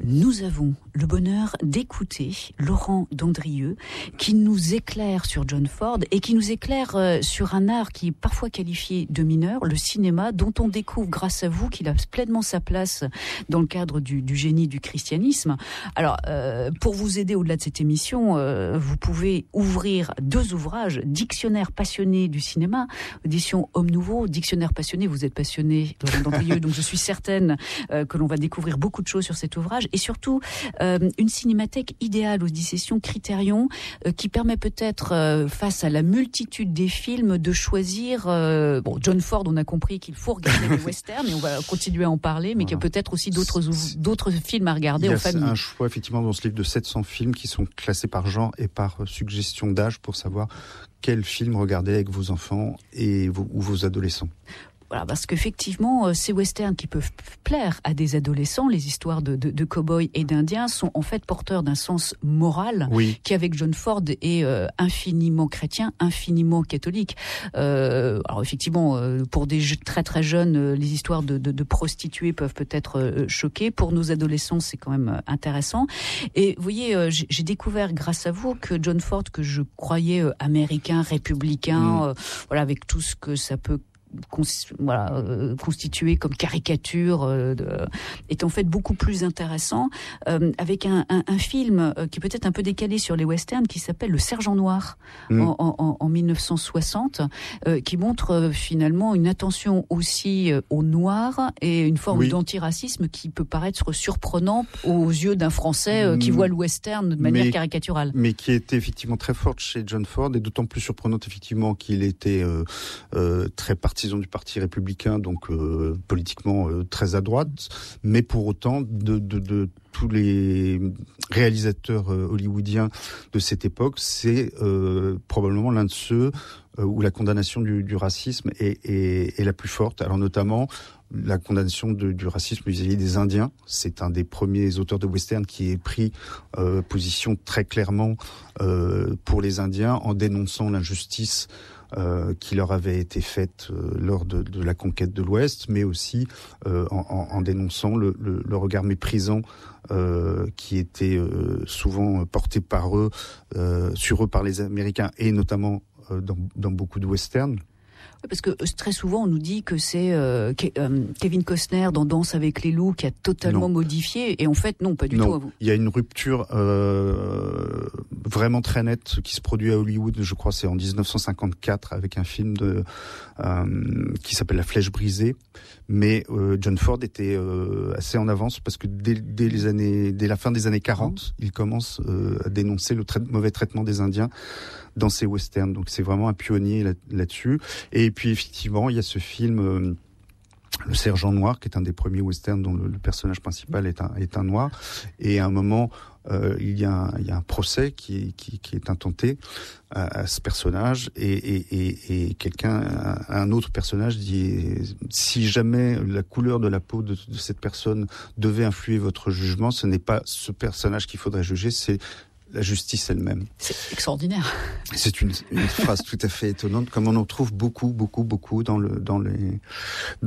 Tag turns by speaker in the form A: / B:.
A: Nous avons le bonheur d'écouter Laurent Dandrieux qui nous éclaire sur John Ford et qui nous éclaire sur un art qui est parfois qualifié de mineur, le cinéma, dont on découvre grâce à vous qu'il a pleinement sa place dans le cadre du génie du christianisme. Alors, pour vous aider au-delà de cette émission, vous pouvez ouvrir 2 ouvrages, Dictionnaire passionné du cinéma, édition Homme Nouveau, Dictionnaire passionné, vous êtes passionné, Laurent Dandrieux, donc je suis certaine que l'on va découvrir beaucoup de choses sur cet ouvrage. Et surtout une cinémathèque idéale aux éditions Criterion qui permet peut-être face à la multitude des films de choisir John Ford, on a compris qu'il faut regarder les westerns et on va continuer à en parler, mais qu'il y a peut-être aussi d'autres films à regarder en famille.
B: Il y a un choix effectivement dans ce livre de 700 films qui sont classés par genre et par suggestion d'âge pour savoir quel film regarder avec vos enfants ou vos adolescents.
A: Voilà, parce qu'effectivement, ces westerns qui peuvent plaire à des adolescents, les histoires de cow-boys et d'indiens sont en fait porteurs d'un sens moral qui, avec John Ford, est infiniment chrétien, infiniment catholique. Alors effectivement, pour des très très jeunes, les histoires de prostituées peuvent peut-être choquer. Pour nos adolescents, c'est quand même intéressant. Et vous voyez, j'ai découvert grâce à vous que John Ford, que je croyais américain, républicain, avec tout ce que ça peut constitué comme caricature est en fait beaucoup plus intéressant avec un film qui est peut-être un peu décalé sur les westerns qui s'appelle Le Sergent Noir en 1960 qui montre finalement une attention aussi au noir et une forme d'antiracisme qui peut paraître surprenant aux yeux d'un Français qui voit le western de manière caricaturale.
B: Mais qui était effectivement très forte chez John Ford et d'autant plus surprenante effectivement qu'il était très partisan du parti républicain, donc politiquement très à droite, mais pour autant de tous les réalisateurs hollywoodiens de cette époque, c'est probablement l'un de ceux où la condamnation du racisme est la plus forte. Alors notamment la condamnation du racisme vis-à-vis des Indiens. C'est un des premiers auteurs de western qui ait pris position très clairement pour les Indiens en dénonçant l'injustice qui leur avait été faite lors de la conquête de l'Ouest, mais aussi en dénonçant le regard méprisant qui était souvent porté sur eux par les Américains, et notamment dans beaucoup de westerns.
A: Parce que très souvent on nous dit que c'est Kevin Costner dans Danse avec les loups qui a totalement modifié, et en fait non, pas du tout à vous.
B: Il y a une rupture vraiment très nette qui se produit à Hollywood, je crois c'est en 1954 avec un film qui s'appelle La Flèche brisée, mais John Ford était assez en avance parce que dès la fin des années 40, il commence à dénoncer le mauvais traitement des Indiens dans ses westerns. Donc c'est vraiment un pionnier là-dessus. Et puis effectivement, il y a ce film Le Sergent Noir, qui est un des premiers westerns dont le personnage principal est un noir. Et à un moment, il y a un procès qui est intenté à ce personnage, et un autre personnage dit: si jamais la couleur de la peau de cette personne devait influer votre jugement, ce n'est pas ce personnage qu'il faudrait juger, c'est la justice elle-même.
A: C'est extraordinaire.
B: C'est une phrase tout à fait étonnante, comme on en trouve beaucoup dans les